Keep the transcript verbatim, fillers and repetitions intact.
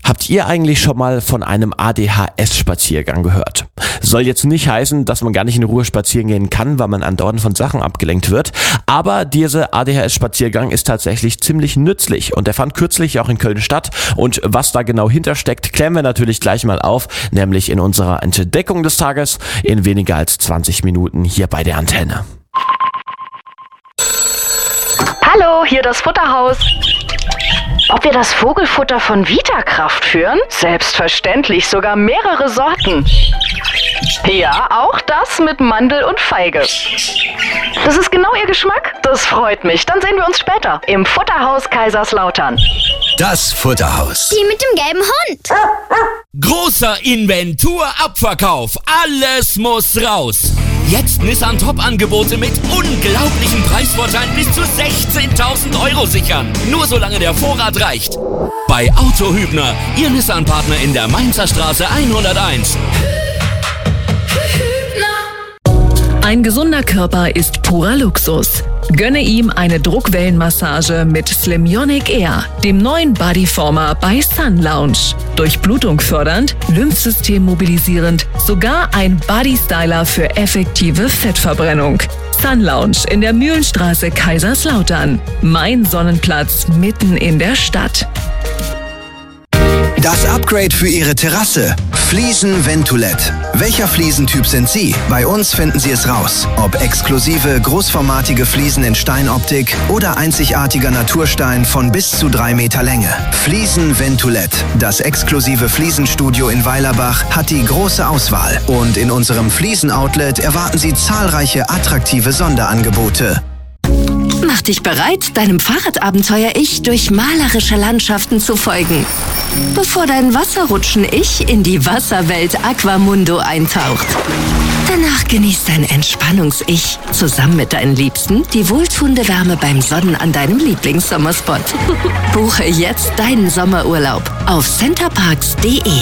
Habt ihr eigentlich schon mal von einem A D H S-Spaziergang gehört? Soll jetzt nicht heißen, dass man gar nicht in Ruhe spazieren gehen kann, weil man andauernd von Sachen abgelenkt wird. Aber dieser A D H S-Spaziergang ist tatsächlich ziemlich nützlich und der fand kürzlich auch in Köln statt. Und was da genau hintersteckt, klären wir natürlich gleich mal auf, nämlich in unserer Entdeckung des Tages in weniger als zwanzig Minuten hier bei der Antenne. Hallo, hier das Futterhaus. Ob wir das Vogelfutter von Vitakraft führen? Selbstverständlich, sogar mehrere Sorten. Ja, auch das mit Mandel und Feige. Das ist genau Ihr Geschmack? Das freut mich. Dann sehen wir uns später im Futterhaus Kaiserslautern. Das Futterhaus. Die mit dem gelben Hund. Großer Inventurabverkauf. Alles muss raus. Jetzt Nissan Top-Angebote mit unglaublichen Preisvorteilen bis zu sechzehntausend Euro sichern. Nur solange der Vorrat reicht. Bei Auto Hübner, Ihr Nissan-Partner in der Mainzer Straße hunderteins. Ein gesunder Körper ist purer Luxus. Gönne ihm eine Druckwellenmassage mit Slimyonic Air, dem neuen Bodyformer bei Sun Lounge. Durchblutung fördernd, Lymphsystem mobilisierend, sogar ein Bodystyler für effektive Fettverbrennung. Sun Lounge in der Mühlenstraße Kaiserslautern. Mein Sonnenplatz mitten in der Stadt. Das Upgrade für Ihre Terrasse. Fliesen Ventolet. Welcher Fliesentyp sind Sie? Bei uns finden Sie es raus. Ob exklusive, großformatige Fliesen in Steinoptik oder einzigartiger Naturstein von bis zu drei Meter Länge. Fliesen Ventolet. Das exklusive Fliesenstudio in Weilerbach hat die große Auswahl. Und in unserem Fliesen-Outlet erwarten Sie zahlreiche attraktive Sonderangebote. Mach dich bereit, deinem Fahrradabenteuer-Ich durch malerische Landschaften zu folgen. Bevor dein Wasserrutschen-Ich in die Wasserwelt Aquamundo eintaucht. Danach genießt dein Entspannungs-Ich zusammen mit deinen Liebsten die wohltuende Wärme beim Sonnen an deinem Lieblingssommerspot. Buche jetzt deinen Sommerurlaub auf centerparks punkt de.